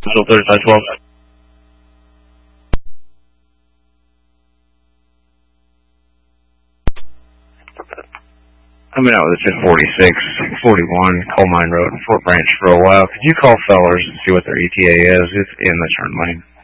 Still 3512. I've been out with a 1046, 41, Coal Mine Road, Fort Branch for a while. Could you call Fellers and see what their ETA is? It's in the turn lane.